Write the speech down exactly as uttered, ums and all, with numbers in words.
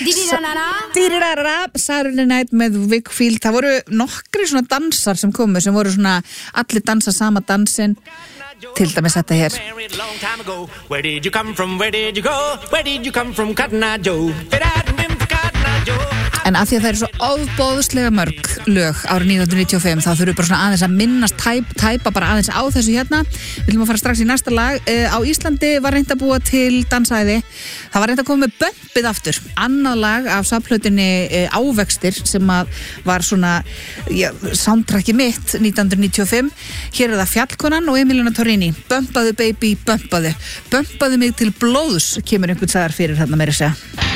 Dýrirarara, Saturday Night með Wakefield. Það voru nokkri svona dansar sem komu sem voru svona allir dansa sama dansin. Til dæmis þetta hér. Where did you come from, where did you go, where did you come from, Cotton Eye Joe. En af því að það eru svo ofboðslega mörg lög árið nítján hundruð níutíu og fimm þá þurfum við bara svona aðeins að minnast tæp, tæpa bara aðeins á þessu hérna. Við viljum að fara strax í næsta lag. Uh, á Íslandi var reynt að búa til dansæði. Það var reynt að koma með bömpið aftur. Annað lag af safnplötunni uh, Ávextir sem að var svona ja, soundtracki mitt nítján hundruð níutíu og fimm. Hér er það Fjallkonan og Emiliana Torrini. Bömpaðu baby, bömpaðu. Bömpaðu mig til blóðs kemur einhvern sagðar fyrir þarna meira að segja.